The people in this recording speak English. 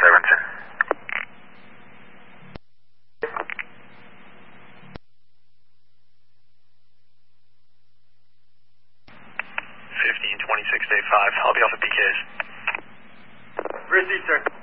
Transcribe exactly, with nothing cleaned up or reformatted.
Sorensen. fifteen twenty-six day five. I'll be off at P Ks. Received, sir.